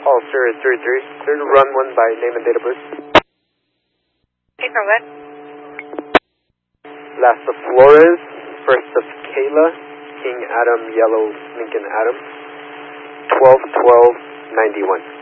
All Sirius 33. Clear to run one by name and date of birth. Okay, from that. Last of Flores, first of Kayla, King Adam, Yellow, Lincoln Adam, 12-12-91.